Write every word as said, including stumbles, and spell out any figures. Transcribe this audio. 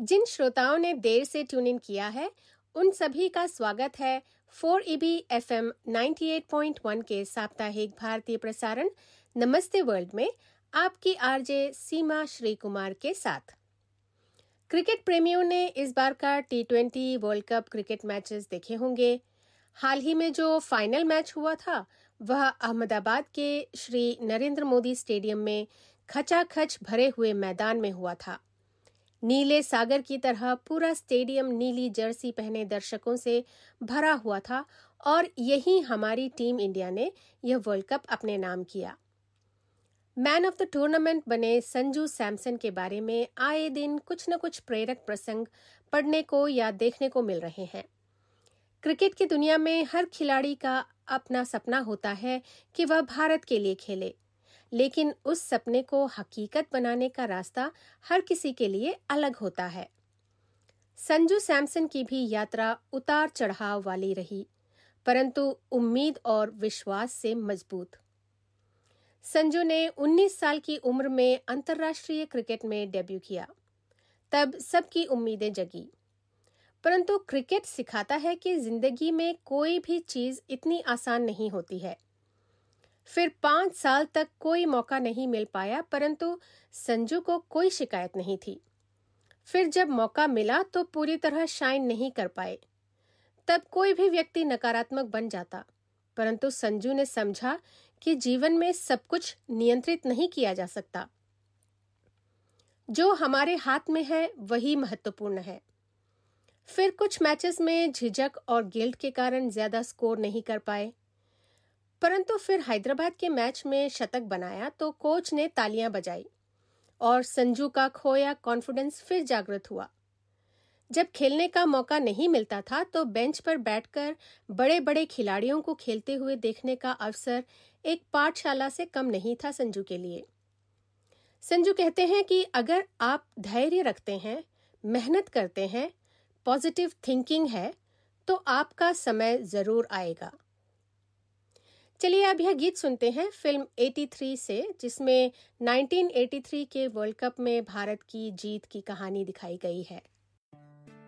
जिन श्रोताओं ने देर से ट्यून इन किया है उन सभी का स्वागत है four E B F M अट्ठानवे पॉइंट एक के साप्ताहिक भारतीय प्रसारण नमस्ते वर्ल्ड में आपकी आरजे सीमा श्री कुमार के साथ। क्रिकेट प्रेमियों ने इस बार का T twenty world cup cricket matches देखे होंगे। हाल ही में जो फाइनल मैच हुआ था वह अहमदाबाद के श्री नरेंद्र मोदी स्टेडियम में खचाखच भरे हुए मैदान में हुआ था। नीले सागर की तरह पूरा स्टेडियम नीली जर्सी पहने दर्शकों से भरा हुआ था और यही हमारी टीम इंडिया ने यह वर्ल्ड कप अपने नाम किया। मैन ऑफ द टूर्नामेंट बने संजू सैमसन के बारे में आए दिन कुछ न कुछ प्रेरक प्रसंग पढ़ने को या देखने को मिल रहे हैं। क्रिकेट की दुनिया में हर खिलाड़ी का अपना सपना होता है कि वह भारत के लिए खेले, लेकिन उस सपने को हकीकत बनाने का रास्ता हर किसी के लिए अलग होता है। संजू सैमसन की भी यात्रा उतार चढ़ाव वाली रही, परंतु उम्मीद और विश्वास से मजबूत। संजू ने उन्नीस साल की उम्र में अंतर्राष्ट्रीय क्रिकेट में डेब्यू किया। तब सबकी उम्मीदें जगी, परंतु क्रिकेट सिखाता है कि जिंदगी में कोई भी चीज इतनी आसान नहीं होती है। फिर पांच साल तक कोई मौका नहीं मिल पाया, परंतु संजू को कोई शिकायत नहीं थी। फिर जब मौका मिला तो पूरी तरह शाइन नहीं कर पाए। तब कोई भी व्यक्ति नकारात्मक बन जाता, परंतु संजू ने समझा कि जीवन में सब कुछ नियंत्रित नहीं किया जा सकता। जो हमारे हाथ में है वही महत्वपूर्ण है। फिर कुछ मैचेस में झिझक और गिल्ट के कारण ज्यादा स्कोर नहीं कर पाए, परंतु फिर हैदराबाद के मैच में शतक बनाया तो कोच ने तालियां बजाई और संजू का खोया कॉन्फिडेंस फिर जागृत हुआ। जब खेलने का मौका नहीं मिलता था तो बेंच पर बैठकर बड़े बड़े खिलाड़ियों को खेलते हुए देखने का अवसर एक पाठशाला से कम नहीं था संजू के लिए। संजू कहते हैं कि अगर आप धैर्य रखते हैं, मेहनत करते हैं, पॉजिटिव थिंकिंग है तो आपका समय जरूर आएगा। चलिए अब यह गीत सुनते हैं फिल्म तिरासी से, जिसमें उन्नीस सौ तिरासी के वर्ल्ड कप में भारत की जीत की कहानी दिखाई गई है।